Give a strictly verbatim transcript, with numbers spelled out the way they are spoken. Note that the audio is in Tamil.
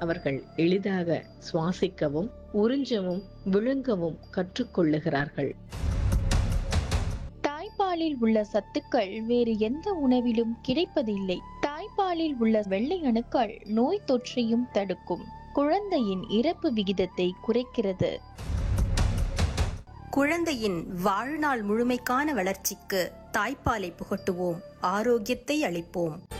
அவர்கள் எளிதாக சுவாசிக்கவும் உறிஞ்சவும் விழுங்கவும் கற்றுக்கொள்ளுகிறார்கள். தாய்ப்பாலில் உள்ள சத்துக்கள் வேறு எந்த உணவிலும் கிடைப்பதில்லை. தாய்ப்பாலில் உள்ள வெள்ளை அணுக்கள் நோய் தொற்றையும் தடுக்கும். குழந்தையின் இறப்பு விகிதத்தை குறைக்கிறது. குழந்தையின் வாழ்நாள் முழுமைக்கான வளர்ச்சிக்கு தாய்ப்பாலை புகட்டுவோம், ஆரோக்கியத்தை அளிப்போம்.